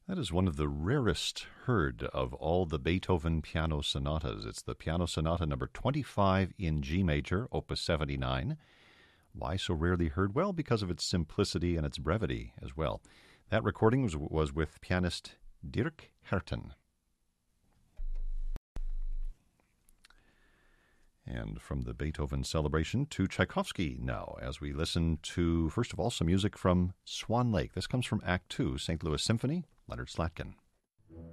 That is one of the rarest heard of all the Beethoven piano sonatas. It's the Piano Sonata number 25 in G major, opus 79. Why so rarely heard? Well, because of its simplicity and its brevity as well. That recording was with pianist Dirk Herten. And from the Beethoven celebration to Tchaikovsky now, as we listen to, first of all, some music from Swan Lake. This comes from Act 2, St. Louis Symphony, Leonard Slatkin.